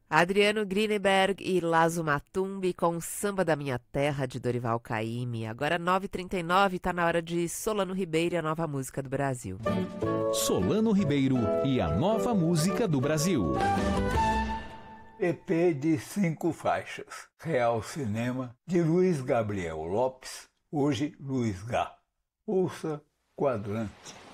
Adriano Greenberg e Lazo Matumbi com Samba da Minha Terra, de Dorival Caymmi. Agora 9h39, tá na hora de Solano Ribeiro e a nova música do Brasil. Solano Ribeiro e a nova música do Brasil. EP de 5 faixas. Real Cinema, de Luiz Gabriel Lopes, hoje Luiz Gá. Ouça Quadrante.